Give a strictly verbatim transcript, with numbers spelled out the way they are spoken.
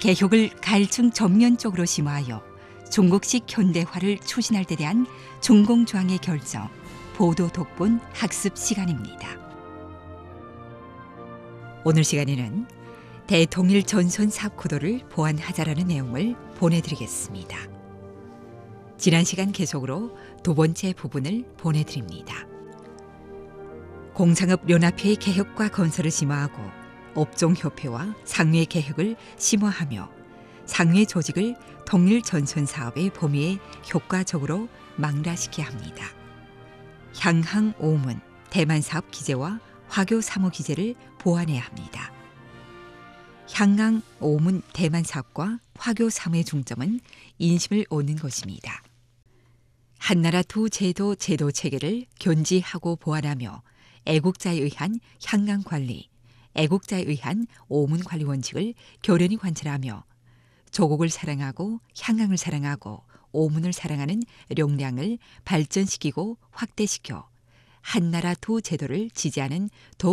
개혁을 가일층 전면적으로 심화하여 중국식 현대화를 추진할 때 대한 중공조항의 결정, 보도 독본 학습 시간입니다. 오늘 시간에는 대통일 전선 사업 코드를 보완하자라는 내용을 보내드리겠습니다. 지난 시간 계속으로 두 번째 부분을 보내드립니다. 공상업연합회의 개혁과 건설을 심화하고 업종협회와 상회 개혁을 심화하며 상회 조직을 통일 전선 사업의 범위에 효과적으로 망라시켜야 합니다. 향항 오문 대만 사업 기제와 화교 삼호 기제를 보완해야 합니다. 향항 오문 대만 사업과 화교 삼호의 중점은 인심을 얻는 것입니다. 한나라 두 제도 제도 체계를 견지하고 보완하며 애국자에 의한 향강 관리, 애국자에 의한 오문 관리 원칙을 교련히 관철하며 조국을 사랑하고 향강을 사랑하고 오문을 사랑하는 역량을 발전시키고 확대시켜 한나라 두 제도를 지지하는 도